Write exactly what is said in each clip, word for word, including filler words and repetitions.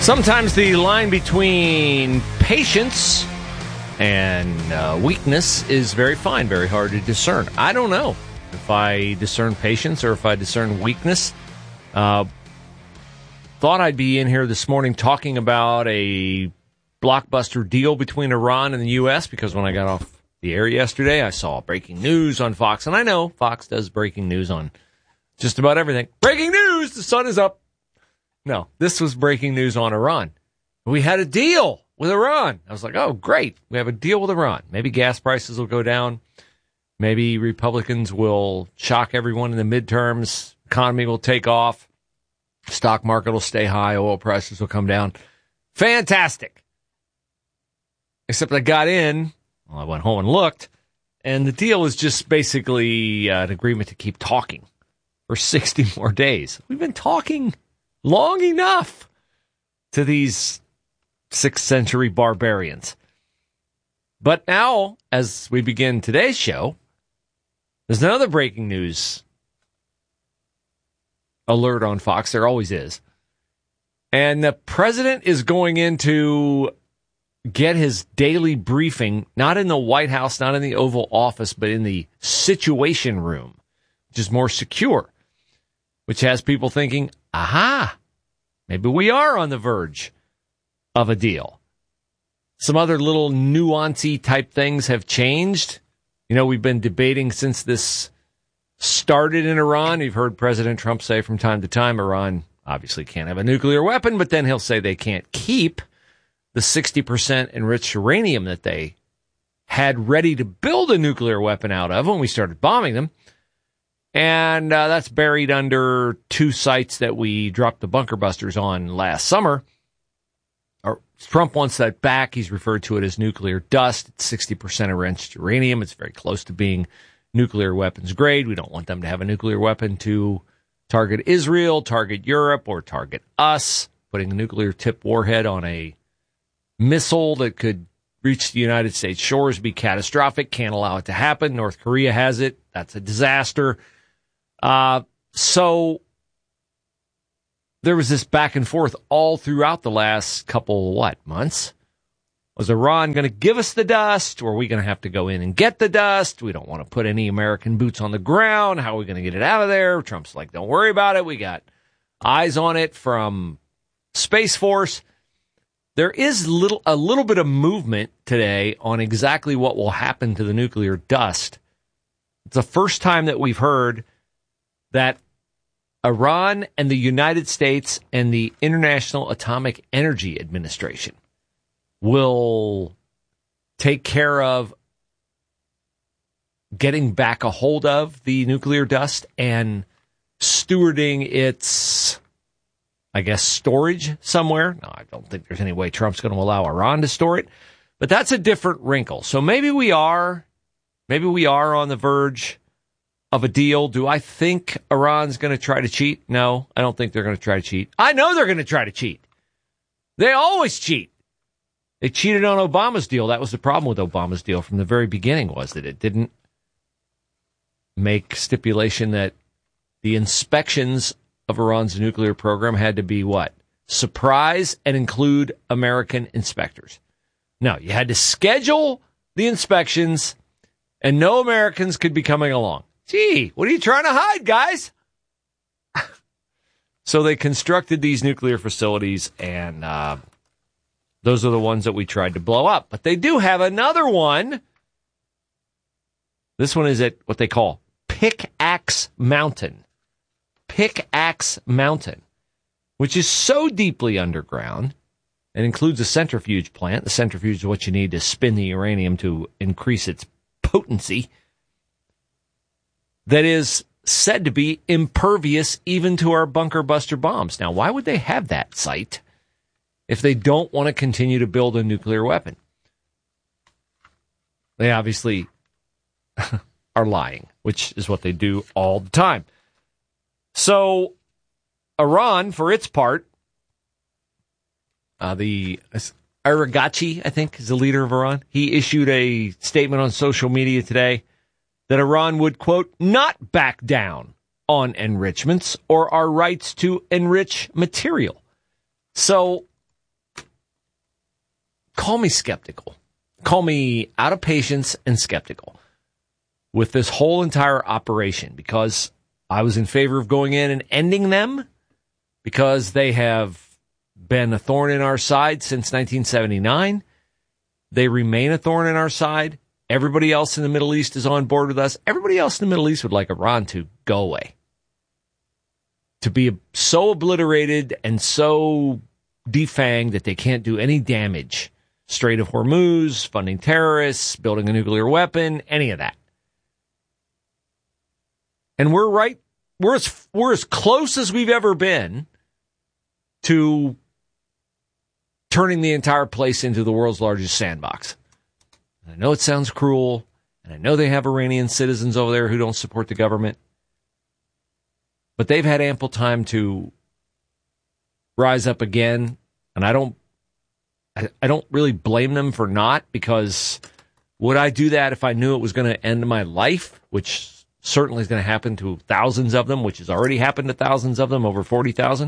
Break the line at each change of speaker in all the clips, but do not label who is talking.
Sometimes the line between patience and uh, weakness is very fine, very hard to discern. I don't know if I discern patience or if I discern weakness. Uh, thought I'd be in here this morning talking about a blockbuster deal between Iran and the U S because when I got off the air yesterday, I saw breaking news on Fox. And I know Fox does breaking news on just about everything. Breaking news! The sun is up. No, this was breaking news on Iran. We had a deal with Iran. I was like, oh, great. We have a deal with Iran. Maybe gas prices will go down. Maybe Republicans will shock everyone in the midterms. Economy will take off. Stock market will stay high. Oil prices will come down. Fantastic. Except I got in. Well, I went home and looked. And the deal is just basically uh, an agreement to keep talking for sixty more days. We've been talking long enough to these sixth century barbarians. But now, as we begin today's show, there's another breaking news alert on Fox. There always is. And the president is going in to get his daily briefing, not in the White House, not in the Oval Office, but in the Situation Room, which is more secure, which has people thinking, aha, maybe we are on the verge of a deal. Some other little nuancy type things have changed. You know, we've been debating since this started in Iran. You've heard President Trump say from time to time, Iran obviously can't have a nuclear weapon, but then he'll say they can't keep the sixty percent enriched uranium that they had ready to build a nuclear weapon out of when we started bombing them. And uh, that's buried under two sites that we dropped the bunker busters on last summer. Or Trump wants that back. He's referred to it as nuclear dust. It's sixty percent enriched uranium. It's very close to being nuclear weapons grade. We don't want them to have a nuclear weapon to target Israel, target Europe, or target us. Putting a nuclear tipped warhead on a missile that could reach the United States shores would be catastrophic. Can't allow it to happen. North Korea has it. That's a disaster. Uh, so there was this back and forth all throughout the last couple, what, months? Was Iran going to give us the dust? Or are we going to have to go in and get the dust? We don't want to put any American boots on the ground. How are we going to get it out of there? Trump's like, don't worry about it. We got eyes on it from Space Force. There is little, a little bit of movement today on exactly what will happen to the nuclear dust. It's the first time that we've heard that Iran and the United States and the International Atomic Energy Administration will take care of getting back a hold of the nuclear dust and stewarding its, I guess, storage somewhere. No, I don't think there's any way Trump's going to allow Iran to store it, but that's a different wrinkle. So maybe we are, maybe we are on the verge of a deal. Do I think Iran's going to try to cheat? No, I don't think they're going to try to cheat. I know they're going to try to cheat. They always cheat. They cheated on Obama's deal. That was the problem with Obama's deal from the very beginning, was that it didn't make stipulation that the inspections of Iran's nuclear program had to be what? Surprise and include American inspectors. No, you had to schedule the inspections and no Americans could be coming along. Gee, what are you trying to hide, guys? So they constructed these nuclear facilities, and uh, those are the ones that we tried to blow up. But they do have another one. This one is at what they call Pickaxe Mountain. Pickaxe Mountain, which is so deeply underground and includes a centrifuge plant. The centrifuge is what you need to spin the uranium to increase its potency. That is said to be impervious even to our bunker buster bombs. Now, why would they have that site if they don't want to continue to build a nuclear weapon? They obviously are lying, which is what they do all the time. So, Iran, for its part, uh, the Araghchi, I think, is the leader of Iran. He issued a statement on social media today that Iran would, quote, not back down on enrichments or our rights to enrich material. So call me skeptical. Call me out of patience and skeptical with this whole entire operation, because I was in favor of going in and ending them because they have been a thorn in our side since nineteen seventy-nine. They remain a thorn in our side. Everybody else in the Middle East is on board with us. Everybody else in the Middle East would like Iran to go away, to be so obliterated and so defanged that they can't do any damage. Strait of Hormuz, funding terrorists, building a nuclear weapon, any of that. And we're right, we're as, we're as close as we've ever been to turning the entire place into the world's largest sandbox. I know it sounds cruel, and I know they have Iranian citizens over there who don't support the government, but they've had ample time to rise up again, and I don't I, I don't really blame them for not, because would I do that if I knew it was going to end my life, which certainly is going to happen to thousands of them, which has already happened to thousands of them, over forty thousand?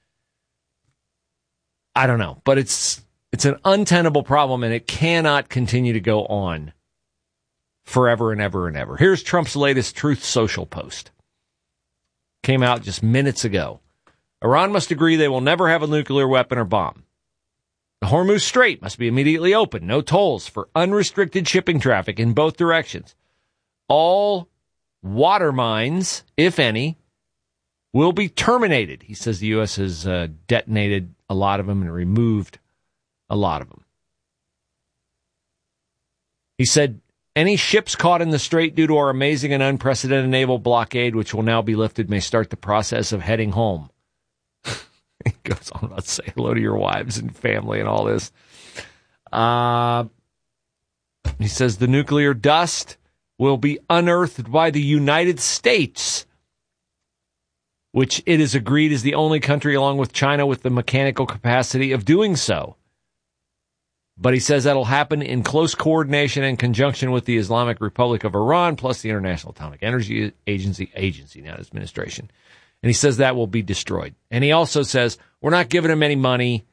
I don't know, but it's it's an untenable problem, and it cannot continue to go on forever and ever and ever. Here's Trump's latest Truth Social post. Came out just minutes ago. Iran must agree they will never have a nuclear weapon or bomb. The Hormuz Strait must be immediately opened. No tolls for unrestricted shipping traffic in both directions. All water mines, if any, will be terminated. He says the U S has uh, detonated a lot of them and removed a lot of them. He said, any ships caught in the strait due to our amazing and unprecedented naval blockade, which will now be lifted, may start the process of heading home. He goes on about to say hello to your wives and family and all this. Uh, he says the nuclear dust will be unearthed by the United States, which it is agreed is the only country, along with China, with the mechanical capacity of doing so. But he says that'll happen in close coordination and conjunction with the Islamic Republic of Iran, plus the International Atomic Energy Agency, agency, not administration. And he says that will be destroyed. And he also says, we're not giving him any money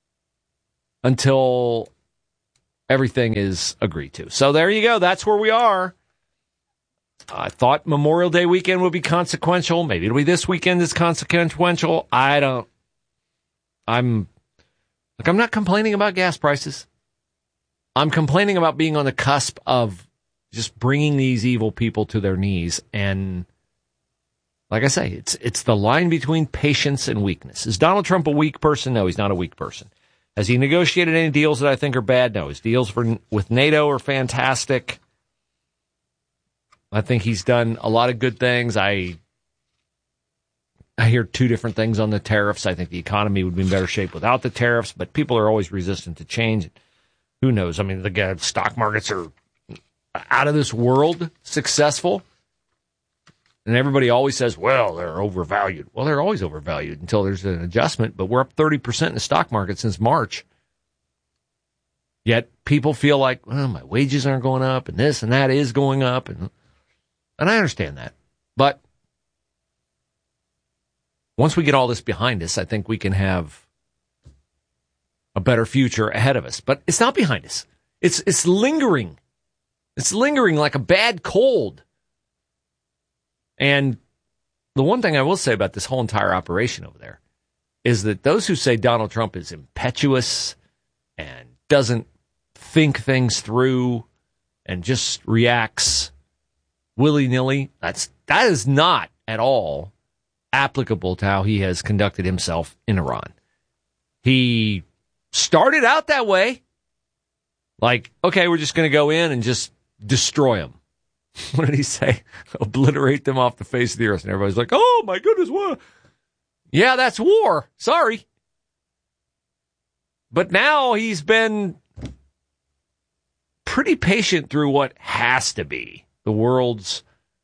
until everything is agreed to. So there you go. That's where we are. I thought Memorial Day weekend would be consequential. Maybe it'll be this weekend is consequential. I don't. I'm, like, I'm not complaining about gas prices. I'm complaining about being on the cusp of just bringing these evil people to their knees. And like I say, it's it's the line between patience and weakness. Is Donald Trump a weak person? No, he's not a weak person. Has he negotiated any deals that I think are bad? No. His deals for, with NATO are fantastic. I think he's done a lot of good things. I I hear two different things on the tariffs. I think the economy would be in better shape without the tariffs, but people are always resistant to change. Who knows? I mean, the stock markets are out of this world successful. And everybody always says, well, they're overvalued. Well, they're always overvalued until there's an adjustment. But we're up thirty percent in the stock market since March. Yet people feel like, well, my wages aren't going up, and this and that is going up. And, and I understand that. But once we get all this behind us, I think we can have a better future ahead of us. But it's not behind us. It's it's lingering. It's lingering like a bad cold. And the one thing I will say about this whole entire operation over there is that those who say Donald Trump is impetuous and doesn't think things through and just reacts willy-nilly, that's that is not at all applicable to how he has conducted himself in Iran. He started out that way. Like, okay, we're just going to go in and just destroy them. What did he say? Obliterate them off the face of the earth. And everybody's like, oh, my goodness, what? Yeah, that's war. Sorry. But now he's been pretty patient through what has to be the world's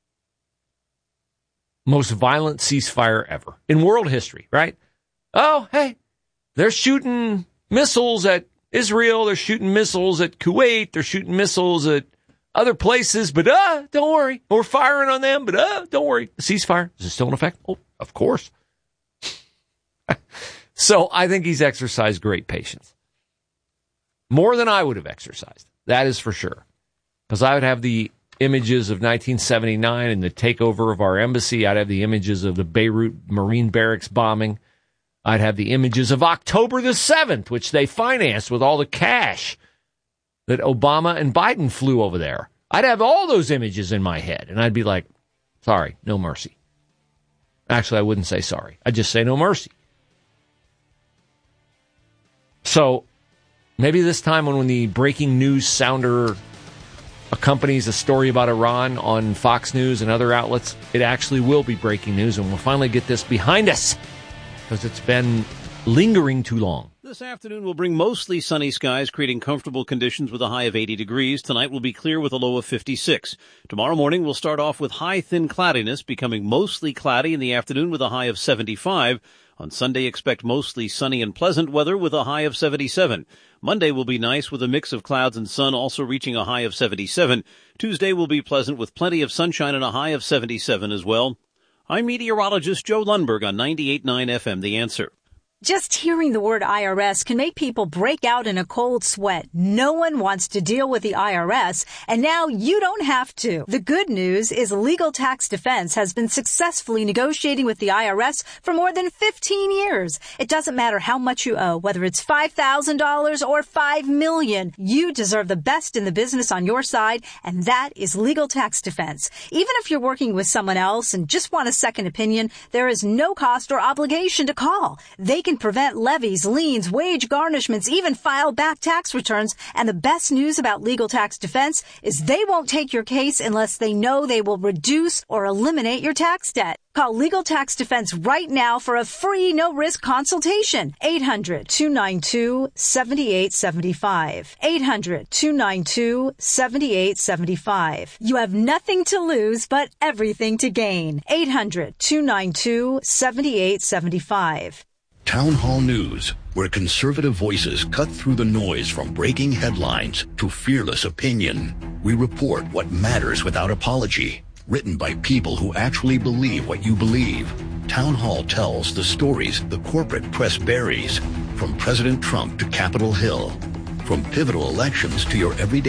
most violent ceasefire ever in world history, right? Oh, hey, they're shooting missiles at Israel. They're shooting missiles at Kuwait. They're shooting missiles at other places, but uh, don't worry. We're firing on them, but uh, don't worry. The ceasefire, is it still in effect? Oh, of course. So I think he's exercised great patience. More than I would have exercised. That is for sure. Because I would have the images of nineteen seventy-nine and the takeover of our embassy. I'd have the images of the Beirut Marine Barracks bombing. I'd have the images of October the seventh, which they financed with all the cash that Obama and Biden flew over there. I'd have all those images in my head, and I'd be like, sorry, no mercy. Actually, I wouldn't say sorry. I'd just say no mercy. So maybe this time when, when the breaking news sounder accompanies a story about Iran on Fox News and other outlets, it actually will be breaking news, and we'll finally get this behind us because it's been lingering too long.
This afternoon will bring mostly sunny skies, creating comfortable conditions with a high of eighty degrees. Tonight will be clear with a low of fifty-six. Tomorrow morning we'll start off with high thin cloudiness, becoming mostly cloudy in the afternoon with a high of seventy-five. On Sunday, expect mostly sunny and pleasant weather with a high of seventy-seven. Monday will be nice with a mix of clouds and sun, also reaching a high of seventy-seven. Tuesday will be pleasant with plenty of sunshine and a high of seventy-seven as well. I'm meteorologist Joe Lundberg on ninety-eight point nine F M, The Answer.
Just hearing the word I R S can make people break out in a cold sweat. No one wants to deal with the I R S, and now you don't have to. The good news is Legal Tax Defense has been successfully negotiating with the I R S for more than fifteen years. It doesn't matter how much you owe, whether it's five thousand dollars or five million dollars. You deserve the best in the business on your side, and that is Legal Tax Defense. Even if you're working with someone else and just want a second opinion, there is no cost or obligation to call. They can prevent levies, liens, wage garnishments, even file back tax returns. And the best news about Legal Tax Defense is they won't take your case unless they know they will reduce or eliminate your tax debt. Call Legal Tax Defense right now for a free, no-risk consultation. eight hundred, two nine two, seven eight seven five. eight hundred, two nine two, seven eight seven five. You have nothing to lose but everything to gain. eight hundred, two nine two, seven eight seven five.
Town Hall News, where conservative voices cut through the noise from breaking headlines to fearless opinion. We report what matters without apology. Written by people who actually believe what you believe. Town Hall tells the stories the corporate press buries. From President Trump to Capitol Hill. From pivotal elections to your everyday